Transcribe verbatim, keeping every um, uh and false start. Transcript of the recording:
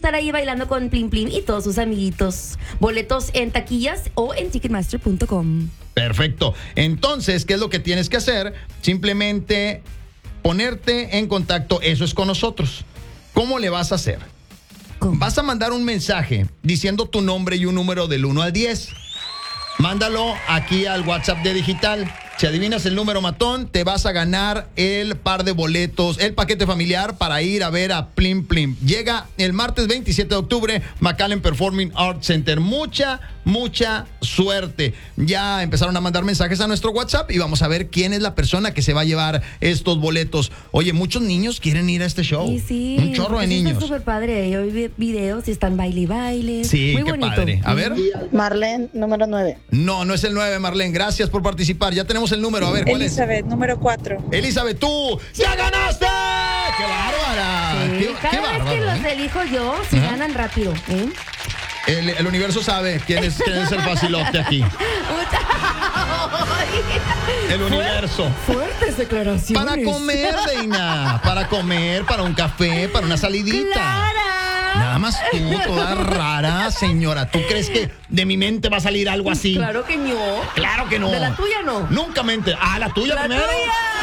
estar ahí bailando con Plim Plim y todos sus amiguitos. Boletos en taquillas o en ticketmaster punto com. Perfecto. Entonces, ¿qué es lo que tienes que hacer? Simplemente ponerte en contacto, eso es con nosotros. ¿Cómo le vas a hacer? ¿Cómo? Vas a mandar un mensaje diciendo tu nombre y un número del uno al diez. Mándalo aquí al WhatsApp de Digital. Si adivinas el número matón, te vas a ganar el par de boletos, el paquete familiar para ir a ver a Plim Plim. Llega el martes veintisiete de octubre, McAllen Performing Arts Center. Mucha, mucha suerte. Ya empezaron a mandar mensajes a nuestro WhatsApp y vamos a ver quién es la persona que se va a llevar estos boletos. Oye, muchos niños quieren ir a este show. Sí, sí. Un chorro de Pues niños. Está súper padre. Yo vi videos y están baile y baile. Sí, muy qué bonito. padre. A ver. Marlene, número nueve. No, no es el nueve, Marlene. Gracias por participar. Ya tenemos el número. A ver, ¿cuál Elizabeth, número cuatro. es? Elizabeth, tú ya ganaste. ¡Qué bárbara! Sí, ¡Qué, cada qué vez bárbaro! que los ¿eh? elijo yo, se Ajá. ganan rápido. ¿eh? El, el universo sabe quién es, quién es el facilote aquí. El universo. Fuertes declaraciones. Para comer, Deina. Para comer, para un café, para una salidita. ¡Clara! Nada más tú, toda rara, señora. ¿Tú crees que de mi mente va a salir algo así? Claro que no. Claro que no. De la tuya no. Nunca mente. Ah, la tuya La primero. tuya.